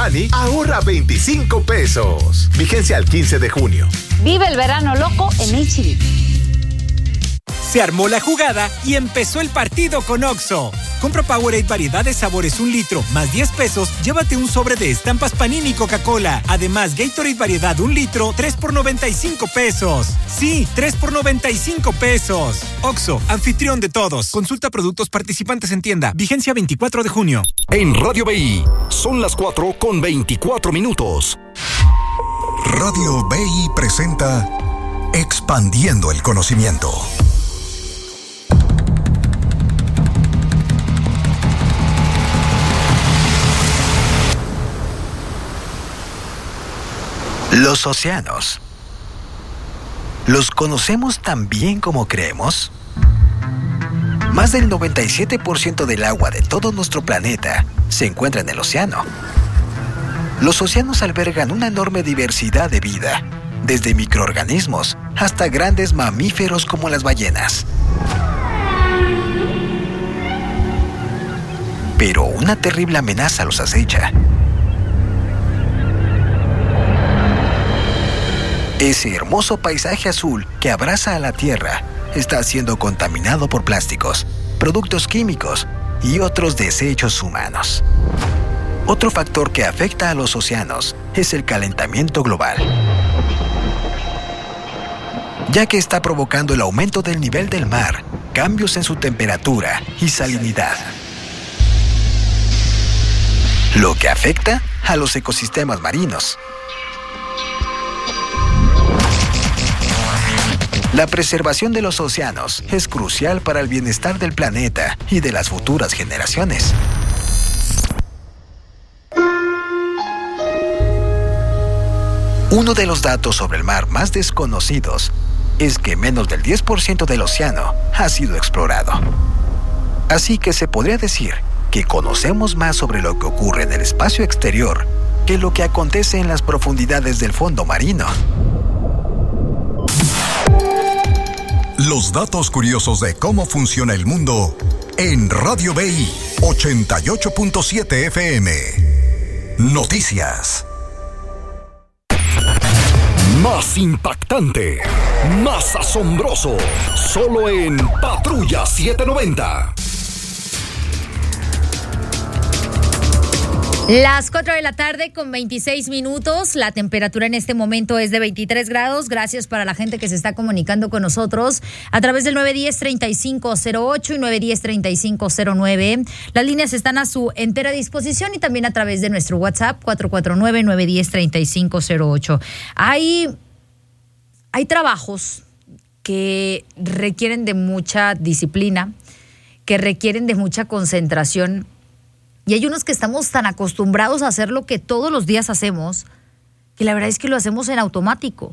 Money, ahorra 25 pesos. Vigencia al 15 de junio. Vive el verano loco en H-E-B. Se armó la jugada y empezó el partido con Oxxo. Compra Powerade variedad de sabores 1 litro, más 10 pesos, llévate un sobre de estampas Panini Coca-Cola. Además, Gatorade variedad 1 litro, 3 por 95 pesos. Sí, 3 por 95 pesos. Oxxo, anfitrión de todos. Consulta productos participantes en tienda. Vigencia 24 de junio. En Radio BI, son las 4:24. Radio BI presenta Expandiendo el Conocimiento. Los océanos. ¿Los conocemos tan bien como creemos? Más del 97% del agua de todo nuestro planeta se encuentra en el océano. Los océanos albergan una enorme diversidad de vida, desde microorganismos hasta grandes mamíferos como las ballenas. Pero una terrible amenaza los acecha. Ese hermoso paisaje azul que abraza a la Tierra está siendo contaminado por plásticos, productos químicos y otros desechos humanos. Otro factor que afecta a los océanos es el calentamiento global, ya que está provocando el aumento del nivel del mar, cambios en su temperatura y salinidad, lo que afecta a los ecosistemas marinos. La preservación de los océanos es crucial para el bienestar del planeta y de las futuras generaciones. Uno de los datos sobre el mar más desconocidos es que menos del 10% del océano ha sido explorado. Así que se podría decir que conocemos más sobre lo que ocurre en el espacio exterior que lo que acontece en las profundidades del fondo marino. Los datos curiosos de cómo funciona el mundo en Radio BI 88.7 FM. Noticias. Más impactante, más asombroso, solo en Patrulla 790. Las 4 de la tarde con 26 minutos. La temperatura en este momento es de 23 grados. Gracias para la gente que se está comunicando con nosotros a través del 910-3508 y 910-3509. Las líneas están a su entera disposición y también a través de nuestro WhatsApp 449-910-3508. Hay trabajos que requieren de mucha disciplina, que requieren de mucha concentración. Y hay unos que estamos tan acostumbrados a hacer lo que todos los días hacemos, que la verdad es que lo hacemos en automático.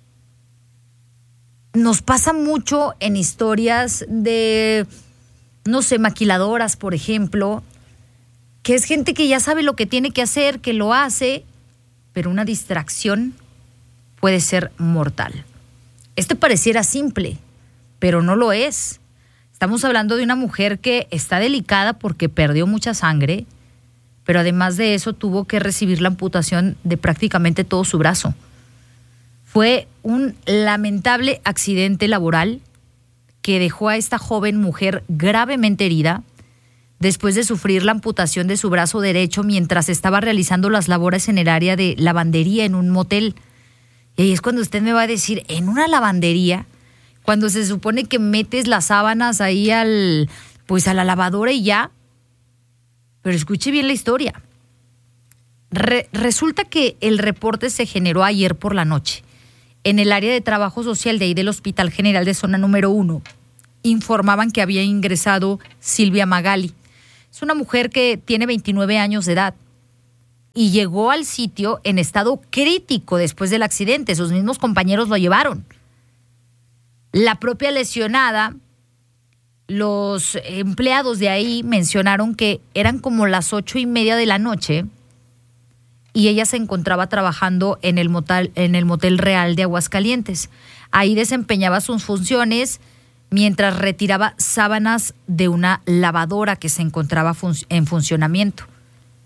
Nos pasa mucho en historias de, no sé, maquiladoras, por ejemplo, que es gente que ya sabe lo que tiene que hacer, que lo hace, pero una distracción puede ser mortal. Esto pareciera simple, pero no lo es. Estamos hablando de una mujer que está delicada porque perdió mucha sangre, pero además de eso tuvo que recibir la amputación de prácticamente todo su brazo. Fue un lamentable accidente laboral que dejó a esta joven mujer gravemente herida después de sufrir la amputación de su brazo derecho mientras estaba realizando las labores en el área de lavandería en un motel. Y ahí es cuando usted me va a decir, ¿en una lavandería? Cuando se supone que metes las sábanas ahí a la lavadora y ya. Pero escuche bien la historia. Resulta que el reporte se generó ayer por la noche. En el área de trabajo social de ahí del Hospital General de Zona Número 1, informaban que había ingresado Silvia Magali. Es una mujer que tiene 29 años de edad y llegó al sitio en estado crítico después del accidente. Sus mismos compañeros lo llevaron. La propia lesionada, los empleados de ahí mencionaron que eran como las 8:30 de la noche y ella se encontraba trabajando en el Motel Real de Aguascalientes. Ahí desempeñaba sus funciones mientras retiraba sábanas de una lavadora que se encontraba en funcionamiento.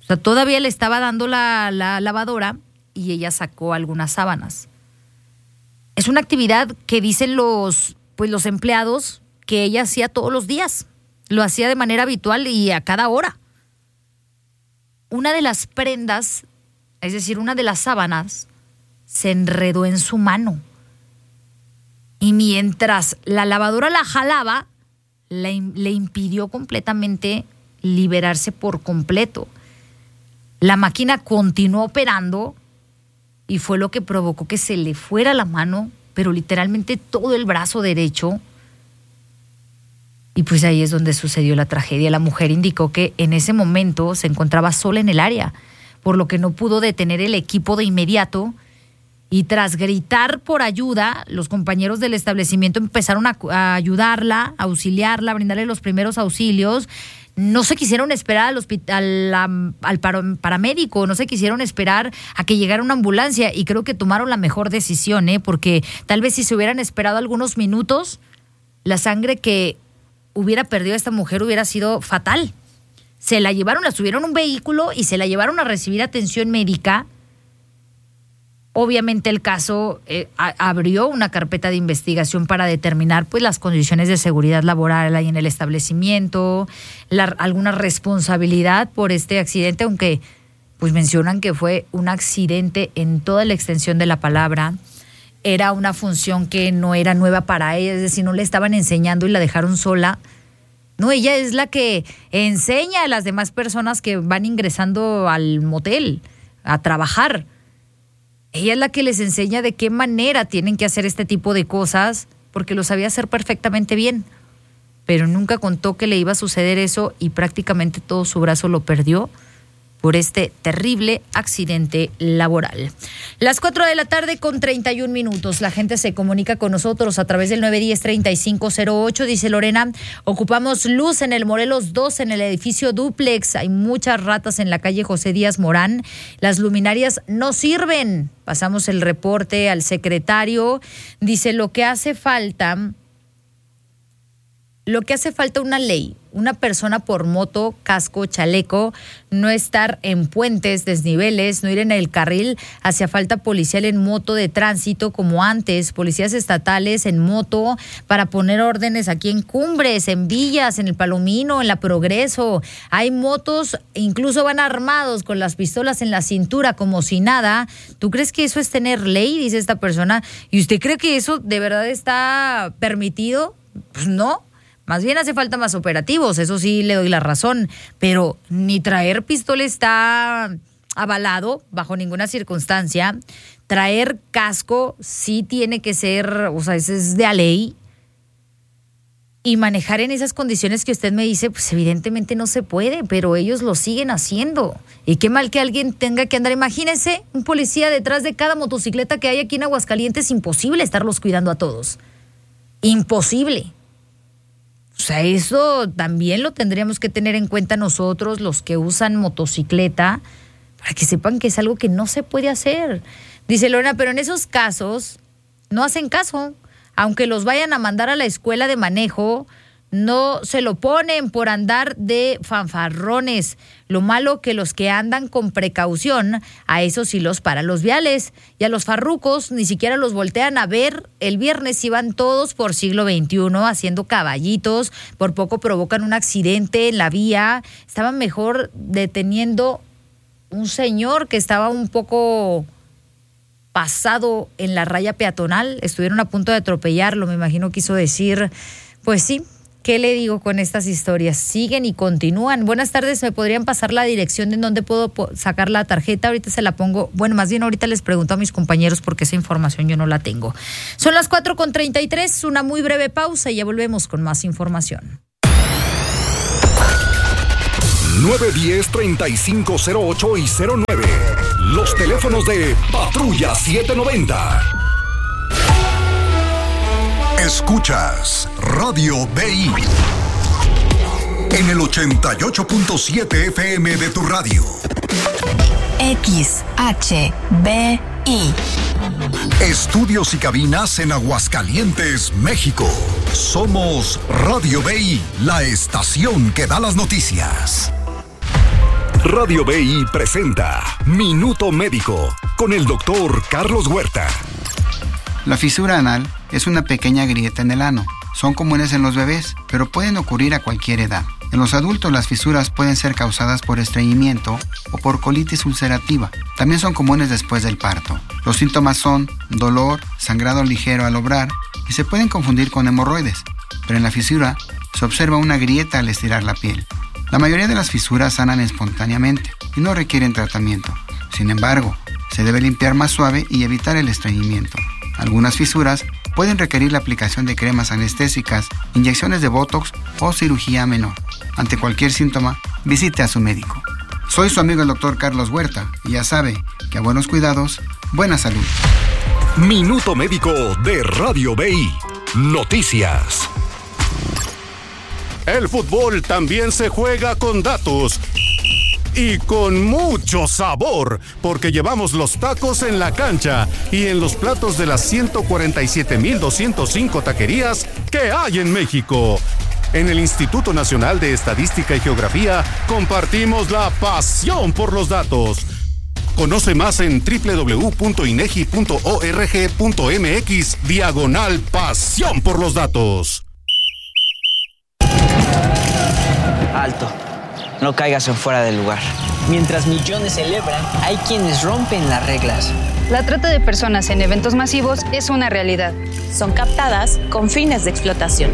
O sea, todavía le estaba dando la lavadora y ella sacó algunas sábanas. Es una actividad que dicen los empleados que ella hacía todos los días. Lo hacía de manera habitual y a cada hora. Una de las prendas, es decir, una de las sábanas, se enredó en su mano. Y mientras la lavadora la jalaba, le impidió completamente liberarse por completo. La máquina continuó operando y fue lo que provocó que se le fuera la mano, pero literalmente todo el brazo derecho. Y pues ahí es donde sucedió la tragedia. La mujer indicó que en ese momento se encontraba sola en el área, por lo que no pudo detener el equipo de inmediato. Y tras gritar por ayuda, los compañeros del establecimiento empezaron a ayudarla, a auxiliarla, a brindarle los primeros auxilios. No se quisieron esperar al paramédico, no se quisieron esperar a que llegara una ambulancia, y creo que tomaron la mejor decisión, porque tal vez si se hubieran esperado algunos minutos, la sangre que hubiera perdido esta mujer hubiera sido fatal. Se la llevaron, la subieron a un vehículo y se la llevaron a recibir atención médica. Obviamente el caso abrió una carpeta de investigación para determinar pues las condiciones de seguridad laboral ahí en el establecimiento, alguna responsabilidad por este accidente, aunque pues mencionan que fue un accidente en toda la extensión de la palabra. Era una función que no era nueva para ella, es decir, no le estaban enseñando y la dejaron sola. No, ella es la que enseña a las demás personas que van ingresando al motel a trabajar. Ella es la que les enseña de qué manera tienen que hacer este tipo de cosas, porque lo sabía hacer perfectamente bien. Pero nunca contó que le iba a suceder eso y prácticamente todo su brazo lo perdió por este terrible accidente laboral. Las 4 de la tarde con 31 minutos. La gente se comunica con nosotros a través del 910-3508. Dice Lorena, ocupamos luz en el Morelos 2, en el edificio Duplex. Hay muchas ratas en la calle José Díaz Morán. Las luminarias no sirven. Pasamos el reporte al secretario. Dice, lo que hace falta una ley. Una persona por moto, casco, chaleco, no estar en puentes, desniveles, no ir en el carril. Hacía falta policial en moto de tránsito como antes, policías estatales en moto para poner órdenes aquí en Cumbres, en Villas, en el Palomino, en la Progreso. Hay motos, incluso van armados con las pistolas en la cintura como si nada. ¿Tú crees que eso es tener ley? Dice esta persona. ¿Y usted cree que eso de verdad está permitido? Pues no. Más bien hace falta más operativos, eso sí le doy la razón, pero ni traer pistola está avalado bajo ninguna circunstancia. Traer casco sí tiene que ser, o sea, eso es de a ley. Y manejar en esas condiciones que usted me dice, pues evidentemente no se puede, pero ellos lo siguen haciendo. Y qué mal que alguien tenga que andar. Imagínense un policía detrás de cada motocicleta que hay aquí en Aguascalientes, imposible estarlos cuidando a todos. Imposible. O sea, eso también lo tendríamos que tener en cuenta nosotros, los que usan motocicleta, para que sepan que es algo que no se puede hacer. Dice Lorena, pero en esos casos no hacen caso. Aunque los vayan a mandar a la escuela de manejo, no se lo ponen por andar de fanfarrones. Lo malo que los que andan con precaución, a esos sí los paran los viales. Y a los farrucos ni siquiera los voltean a ver. El viernes iban todos por siglo XXI haciendo caballitos. Por poco provocan un accidente en la vía. Estaban mejor deteniendo un señor que estaba un poco pasado en la raya peatonal. Estuvieron a punto de atropellarlo, me imagino quiso decir. Pues sí. ¿Qué le digo con estas historias? Siguen y continúan. Buenas tardes, ¿me podrían pasar la dirección de dónde puedo sacar la tarjeta? Ahorita se la pongo. Bueno, más bien ahorita les pregunto a mis compañeros porque esa información yo no la tengo. Son las 4:33, una muy breve pausa y ya volvemos con más información. 910-3508 y 09. Los teléfonos de Patrulla 790. Escuchas Radio BI en el 88.7 FM de tu radio. XHBI. Estudios y cabinas en Aguascalientes, México. Somos Radio BI, la estación que da las noticias. Radio BI presenta Minuto Médico con el doctor Carlos Huerta. La fisura anal es una pequeña grieta en el ano. Son comunes en los bebés, pero pueden ocurrir a cualquier edad. En los adultos las fisuras pueden ser causadas por estreñimiento o por colitis ulcerativa. También son comunes después del parto. Los síntomas son dolor, sangrado ligero al obrar y se pueden confundir con hemorroides. Pero en la fisura se observa una grieta al estirar la piel. La mayoría de las fisuras sanan espontáneamente y no requieren tratamiento. Sin embargo, se debe limpiar más suave y evitar el estreñimiento. Algunas fisuras pueden requerir la aplicación de cremas anestésicas, inyecciones de botox o cirugía menor. Ante cualquier síntoma, visite a su médico. Soy su amigo el doctor Carlos Huerta y ya sabe que a buenos cuidados, buena salud. Minuto Médico de Radio BI. Noticias. El fútbol también se juega con datos y con mucho sabor, porque llevamos los tacos en la cancha y en los platos de las 147,205 taquerías que hay en México. En el Instituto Nacional de Estadística y Geografía compartimos la pasión por los datos. Conoce más en www.inegi.org.mx/pasión por los datos. Alto. No caigas en fuera del lugar. Mientras millones celebran, hay quienes rompen las reglas. La trata de personas en eventos masivos es una realidad. Son captadas con fines de explotación.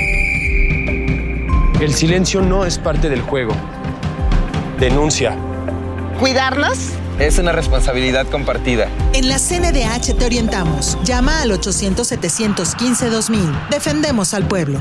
El silencio no es parte del juego. Denuncia. ¿Cuidarnos? Es una responsabilidad compartida. En la CNDH te orientamos. Llama al 800-715-2000. Defendemos al pueblo.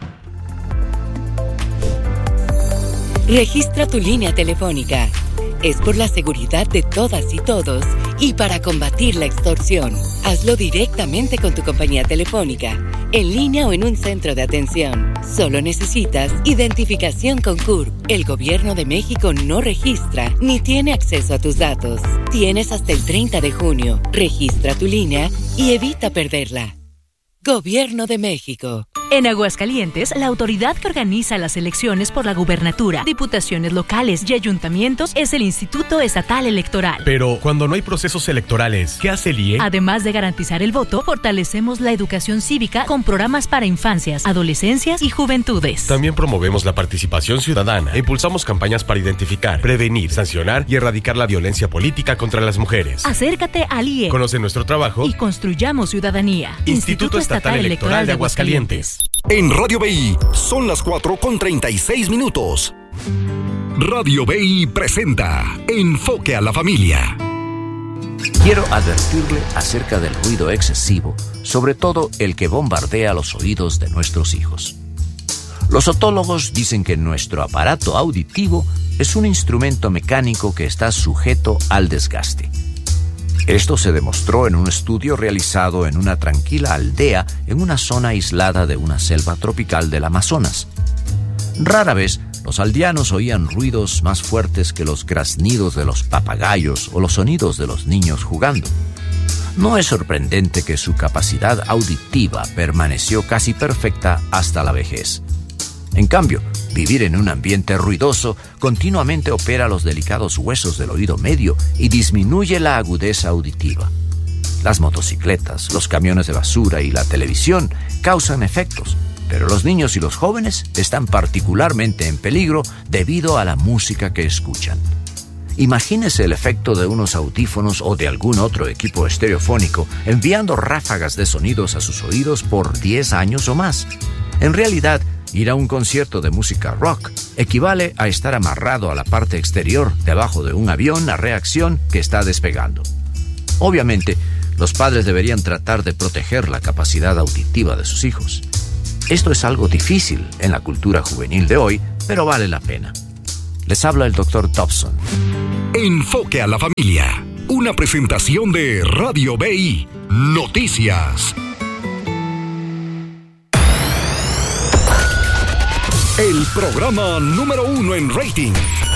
Registra tu línea telefónica. Es por la seguridad de todas y todos y para combatir la extorsión. Hazlo directamente con tu compañía telefónica, en línea o en un centro de atención. Solo necesitas identificación con CURP. El Gobierno de México no registra ni tiene acceso a tus datos. Tienes hasta el 30 de junio. Registra tu línea y evita perderla. Gobierno de México. En Aguascalientes, la autoridad que organiza las elecciones por la gubernatura, diputaciones locales y ayuntamientos es el Instituto Estatal Electoral. Pero cuando no hay procesos electorales, ¿qué hace el IE? Además de garantizar el voto, fortalecemos la educación cívica con programas para infancias, adolescencias y juventudes. También promovemos la participación ciudadana e impulsamos campañas para identificar, prevenir, sancionar y erradicar la violencia política contra las mujeres. Acércate al IE. Conoce nuestro trabajo y construyamos ciudadanía. Instituto Estatal Electoral de Aguascalientes. En Radio BI son las 4:36. Radio BI presenta Enfoque a la Familia. Quiero advertirle acerca del ruido excesivo, sobre todo el que bombardea los oídos de nuestros hijos. Los otólogos dicen que nuestro aparato auditivo es un instrumento mecánico que está sujeto al desgaste. Esto se demostró en un estudio realizado en una tranquila aldea en una zona aislada de una selva tropical del Amazonas. Rara vez los aldeanos oían ruidos más fuertes que los graznidos de los papagayos o los sonidos de los niños jugando. No es sorprendente que su capacidad auditiva permaneció casi perfecta hasta la vejez. En cambio, vivir en un ambiente ruidoso continuamente opera los delicados huesos del oído medio y disminuye la agudeza auditiva. Las motocicletas, los camiones de basura y la televisión causan efectos, pero los niños y los jóvenes están particularmente en peligro debido a la música que escuchan. Imagínese el efecto de unos audífonos o de algún otro equipo estereofónico enviando ráfagas de sonidos a sus oídos por 10 años o más. En realidad, ir a un concierto de música rock equivale a estar amarrado a la parte exterior debajo de un avión a reacción que está despegando. Obviamente, los padres deberían tratar de proteger la capacidad auditiva de sus hijos. Esto es algo difícil en la cultura juvenil de hoy, pero vale la pena. Les habla el Dr. Dobson. Enfoque a la Familia. Una presentación de Radio BI. Noticias. El programa número 1 en rating,